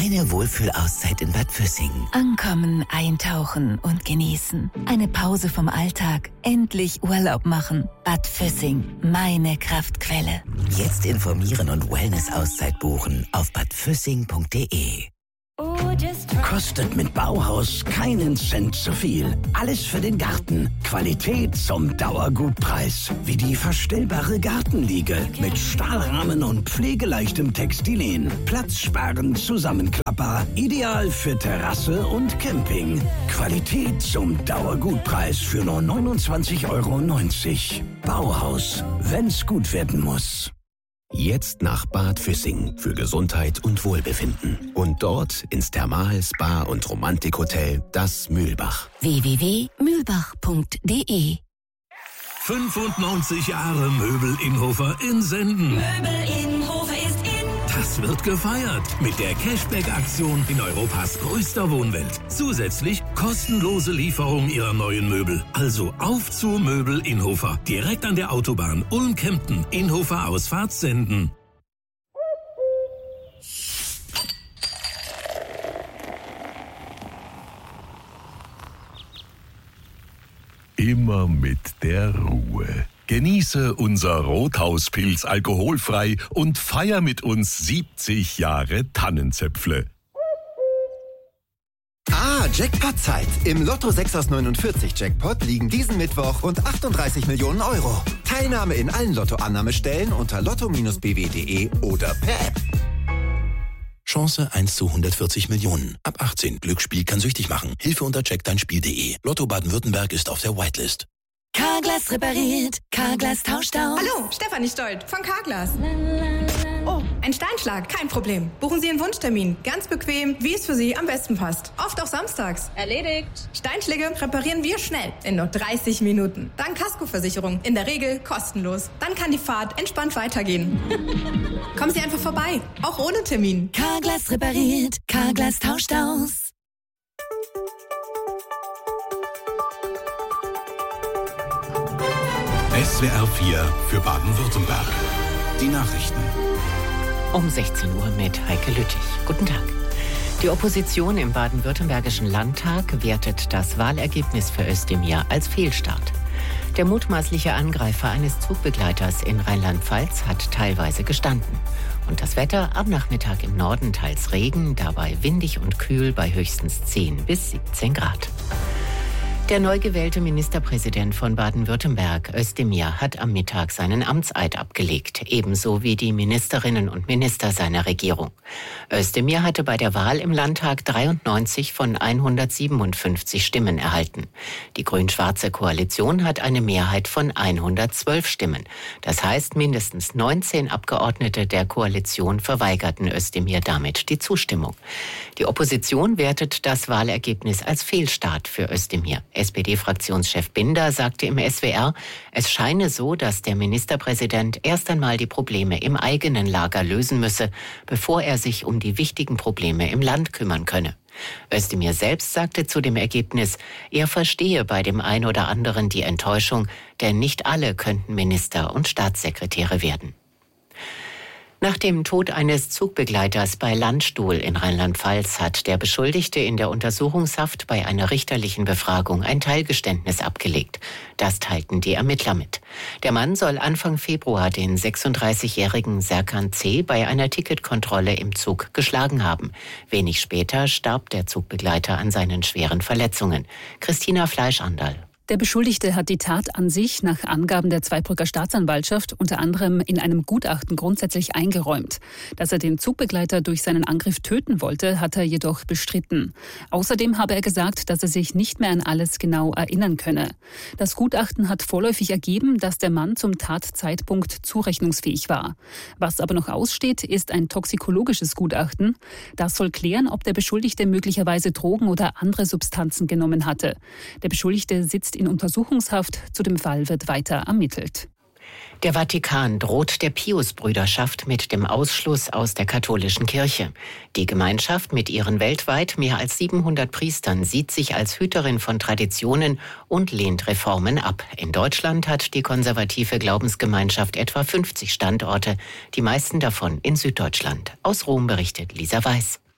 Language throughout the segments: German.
Meine Wohlfühlauszeit in Bad Füssing. Ankommen, eintauchen und genießen. Eine Pause vom Alltag. Endlich Urlaub machen. Bad Füssing, meine Kraftquelle. Jetzt informieren und Wellness-Auszeit buchen auf badfüssing.de. Kostet mit Bauhaus keinen Cent zu viel. Alles für den Garten. Qualität zum Dauergutpreis. Wie die verstellbare Gartenliege mit Stahlrahmen und pflegeleichtem Textilien. Platzsparend Zusammenklapper. Ideal für Terrasse und Camping. Qualität zum Dauergutpreis für nur 29,90 € Bauhaus, wenn's gut werden muss. Jetzt nach Bad Füssing für Gesundheit und Wohlbefinden. Und dort ins Thermal-, Spa- und Romantikhotel Das Mühlbach. www.mühlbach.de 95 Jahre Möbel Innhofer in Senden. Möbel Innhofer ist in. Das wird gefeiert mit der Cashback-Aktion in Europas größter Wohnwelt. Zusätzlich kostenlose Lieferung Ihrer neuen Möbel. Also auf zu Möbel Innhofer. Direkt an der Autobahn Ulm-Kempten. Innhofer Ausfahrt Senden. Immer mit der Ruhe. Genieße unser Rothauspilz alkoholfrei und feier mit uns 70 Jahre Tannenzäpfle. Jackpot-Zeit. Im Lotto 6 aus 49 Jackpot liegen diesen Mittwoch rund 38 Millionen €. Teilnahme in allen Lotto-Annahmestellen unter lotto-bw.de oder per App. Chance 1 zu 140 Millionen. Ab 18. Glücksspiel kann süchtig machen. Hilfe unter checkdeinspiel.de. Lotto Baden-Württemberg ist auf der Whitelist. Carglass repariert, Carglass tauscht aus. Hallo, Stefanie Stolt von Carglass. Oh, ein Steinschlag, kein Problem. Buchen Sie einen Wunschtermin, ganz bequem, wie es für Sie am besten passt. Oft auch samstags. Erledigt. Steinschläge reparieren wir schnell, in nur 30 Minuten. Dank Kaskoversicherung, in der Regel kostenlos. Dann kann die Fahrt entspannt weitergehen. Kommen Sie einfach vorbei, auch ohne Termin. Carglass repariert, Carglass tauscht aus. SWR 4 für Baden-Württemberg. Die Nachrichten. Um 16 Uhr mit Heike Lüttich. Guten Tag. Die Opposition im baden-württembergischen Landtag wertet das Wahlergebnis für Özdemir als Fehlstart. Der mutmaßliche Angreifer eines Zugbegleiters in Rheinland-Pfalz hat teilweise gestanden. Und das Wetter am Nachmittag im Norden teils Regen, dabei windig und kühl bei höchstens 10 bis 17 Grad. Der neu gewählte Ministerpräsident von Baden-Württemberg, Özdemir, hat am Mittag seinen Amtseid abgelegt, ebenso wie die Ministerinnen und Minister seiner Regierung. Özdemir hatte bei der Wahl im Landtag 93 von 157 Stimmen erhalten. Die grün-schwarze Koalition hat eine Mehrheit von 112 Stimmen. Das heißt, mindestens 19 Abgeordnete der Koalition verweigerten Özdemir damit die Zustimmung. Die Opposition wertet das Wahlergebnis als Fehlstart für Özdemir. SPD-Fraktionschef Binder sagte im SWR, es scheine so, dass der Ministerpräsident erst einmal die Probleme im eigenen Lager lösen müsse, bevor er sich um die wichtigen Probleme im Land kümmern könne. Özdemir selbst sagte zu dem Ergebnis, er verstehe bei dem einen oder anderen die Enttäuschung, denn nicht alle könnten Minister und Staatssekretäre werden. Nach dem Tod eines Zugbegleiters bei Landstuhl in Rheinland-Pfalz hat der Beschuldigte in der Untersuchungshaft bei einer richterlichen Befragung ein Teilgeständnis abgelegt. Das teilten die Ermittler mit. Der Mann soll Anfang Februar den 36-jährigen Serkan C. bei einer Ticketkontrolle im Zug geschlagen haben. Wenig später starb der Zugbegleiter an seinen schweren Verletzungen. Christina Fleischandal. Der Beschuldigte hat die Tat an sich nach Angaben der Zweibrücker Staatsanwaltschaft unter anderem in einem Gutachten grundsätzlich eingeräumt. Dass er den Zugbegleiter durch seinen Angriff töten wollte, hat er jedoch bestritten. Außerdem habe er gesagt, dass er sich nicht mehr an alles genau erinnern könne. Das Gutachten hat vorläufig ergeben, dass der Mann zum Tatzeitpunkt zurechnungsfähig war. Was aber noch aussteht, ist ein toxikologisches Gutachten. Das soll klären, ob der Beschuldigte möglicherweise Drogen oder andere Substanzen genommen hatte. Der Beschuldigte sitzt in Untersuchungshaft. Zu dem Fall wird weiter ermittelt. Der Vatikan droht der Pius-Brüderschaft mit dem Ausschluss aus der katholischen Kirche. Die Gemeinschaft mit ihren weltweit mehr als 700 Priestern sieht sich als Hüterin von Traditionen und lehnt Reformen ab. In Deutschland hat die konservative Glaubensgemeinschaft etwa 50 Standorte, die meisten davon in Süddeutschland. Aus Rom berichtet Lisa Weiß.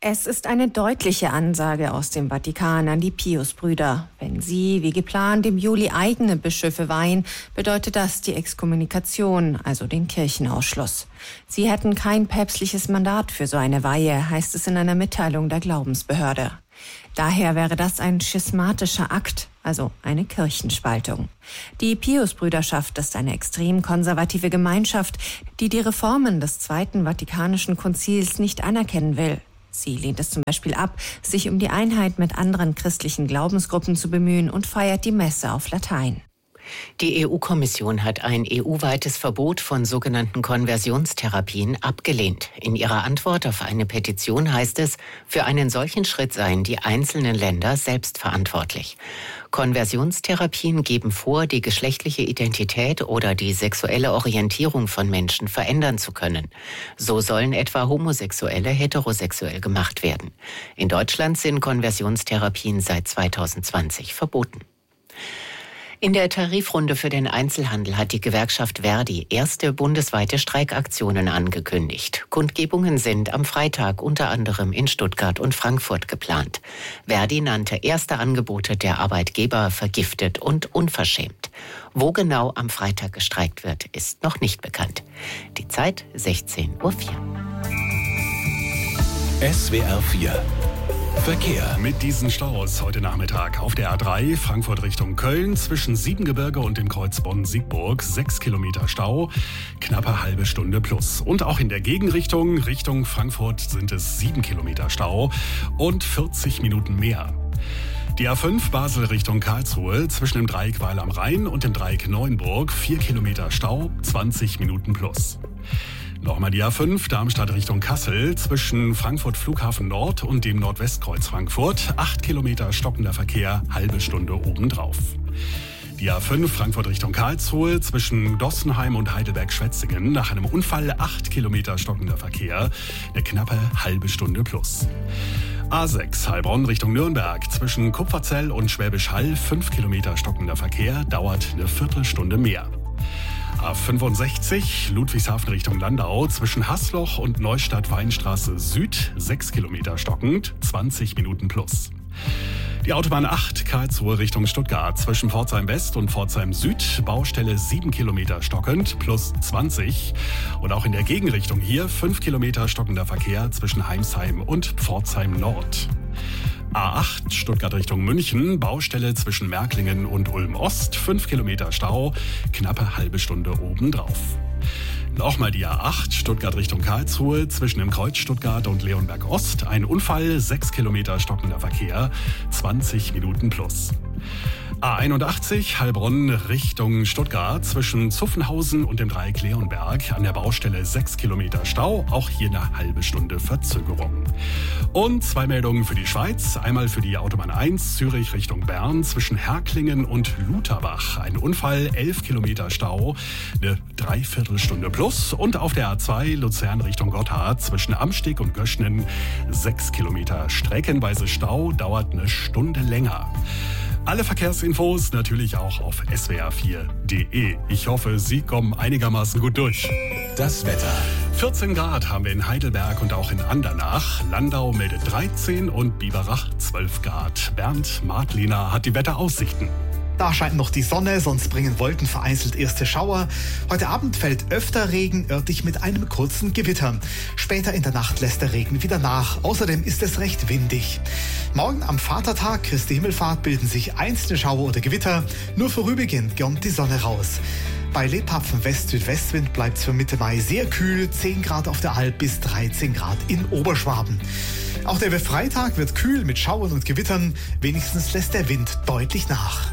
Es ist eine deutliche Ansage aus dem Vatikan an die Pius-Brüder. Wenn sie, wie geplant, im Juli eigene Bischöfe weihen, bedeutet das die Exkommunikation, also den Kirchenausschluss. Sie hätten kein päpstliches Mandat für so eine Weihe, heißt es in einer Mitteilung der Glaubensbehörde. Daher wäre das ein schismatischer Akt, also eine Kirchenspaltung. Die Pius-Brüderschaft ist eine extrem konservative Gemeinschaft, die die Reformen des Zweiten Vatikanischen Konzils nicht anerkennen will. Sie lehnt es zum Beispiel ab, sich um die Einheit mit anderen christlichen Glaubensgruppen zu bemühen und feiert die Messe auf Latein. Die EU-Kommission hat ein EU-weites Verbot von sogenannten Konversionstherapien abgelehnt. In ihrer Antwort auf eine Petition heißt es, für einen solchen Schritt seien die einzelnen Länder selbst verantwortlich. Konversionstherapien geben vor, die geschlechtliche Identität oder die sexuelle Orientierung von Menschen verändern zu können. So sollen etwa Homosexuelle heterosexuell gemacht werden. In Deutschland sind Konversionstherapien seit 2020 verboten. In der Tarifrunde für den Einzelhandel hat die Gewerkschaft Verdi erste bundesweite Streikaktionen angekündigt. Kundgebungen sind am Freitag unter anderem in Stuttgart und Frankfurt geplant. Verdi nannte erste Angebote der Arbeitgeber vergiftet und unverschämt. Wo genau am Freitag gestreikt wird, ist noch nicht bekannt. Die Zeit 16:04 Uhr. SWR 4 Verkehr. Mit diesen Staus heute Nachmittag auf der A3 Frankfurt Richtung Köln zwischen Siebengebirge und dem Kreuz Bonn-Siegburg 6 Kilometer Stau, knappe halbe Stunde plus. Und auch in der Gegenrichtung, Richtung Frankfurt sind es 7 Kilometer Stau und 40 Minuten mehr. Die A5 Basel Richtung Karlsruhe zwischen dem Dreieck Weil am Rhein und dem Dreieck Neuenburg 4 Kilometer Stau, 20 Minuten plus. Nochmal die A5 Darmstadt Richtung Kassel zwischen Frankfurt Flughafen Nord und dem Nordwestkreuz Frankfurt 8 Kilometer stockender Verkehr, halbe Stunde obendrauf. Die A5 Frankfurt Richtung Karlsruhe zwischen Dossenheim und Heidelberg-Schwetzingen nach einem Unfall 8 Kilometer stockender Verkehr, eine knappe halbe Stunde plus. A6 Heilbronn Richtung Nürnberg zwischen Kupferzell und Schwäbisch Hall 5 Kilometer stockender Verkehr, dauert eine Viertelstunde mehr. A65 Ludwigshafen Richtung Landau zwischen Haßloch und Neustadt-Weinstraße Süd 6 Kilometer stockend, 20 Minuten plus. Die Autobahn 8 Karlsruhe Richtung Stuttgart zwischen Pforzheim West und Pforzheim Süd, Baustelle 7 Kilometer stockend plus 20. Und auch in der Gegenrichtung hier 5 Kilometer stockender Verkehr zwischen Heimsheim und Pforzheim Nord. A8 Stuttgart Richtung München, Baustelle zwischen Märklingen und Ulm Ost, 5 Kilometer Stau, knappe halbe Stunde obendrauf. Nochmal die A8 Stuttgart Richtung Karlsruhe, zwischen dem Kreuz Stuttgart und Leonberg Ost, ein Unfall, 6 Kilometer stockender Verkehr, 20 Minuten plus. A81 Heilbronn Richtung Stuttgart zwischen Zuffenhausen und dem Dreieck Leonberg an der Baustelle 6 Kilometer Stau, auch hier eine halbe Stunde Verzögerung. Und 2 Meldungen für die Schweiz, einmal für die Autobahn 1 Zürich Richtung Bern zwischen Herklingen und Lutherbach, ein Unfall, 11 Kilometer Stau, eine Dreiviertelstunde plus, und auf der A2 Luzern Richtung Gotthard zwischen Amsteg und Göschnen 6 Kilometer streckenweise Stau, dauert eine Stunde länger. Alle Verkehrsinfos natürlich auch auf swr4.de. Ich hoffe, Sie kommen einigermaßen gut durch. Das Wetter. 14 Grad haben wir in Heidelberg und auch in Andernach. Landau meldet 13 und Biberach 12 Grad. Bernd Martliner hat die Wetteraussichten. Da scheint noch die Sonne, sonst bringen Wolken vereinzelt erste Schauer. Heute Abend fällt öfter Regen, örtlich mit einem kurzen Gewitter. Später in der Nacht lässt der Regen wieder nach. Außerdem ist es recht windig. Morgen am Vatertag, Christi Himmelfahrt, bilden sich einzelne Schauer oder Gewitter. Nur vorübergehend kommt die Sonne raus. Bei lebhaftem West-Südwestwind bleibt es für Mitte Mai sehr kühl, 10 Grad auf der Alp bis 13 Grad in Oberschwaben. Auch der Freitag wird kühl mit Schauern und Gewittern. Wenigstens lässt der Wind deutlich nach.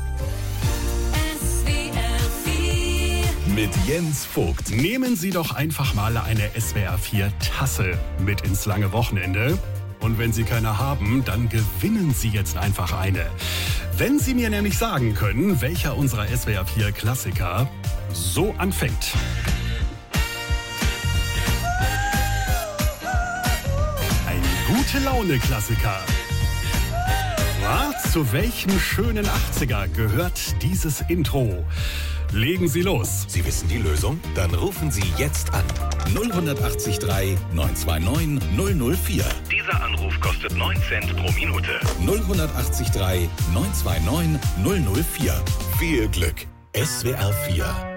Mit Jens Vogt. Nehmen Sie doch einfach mal eine SWR4-Tasse mit ins lange Wochenende. Und wenn Sie keine haben, dann gewinnen Sie jetzt einfach eine. Wenn Sie mir nämlich sagen können, welcher unserer SWR4-Klassiker so anfängt. Ein Gute-Laune-Klassiker. Ja, zu welchem schönen 80er gehört dieses Intro? Legen Sie los. Sie wissen die Lösung? Dann rufen Sie jetzt an. 0183 929 004. Dieser Anruf kostet 9 Cent pro Minute. 0183 929 004. Viel Glück. SWR 4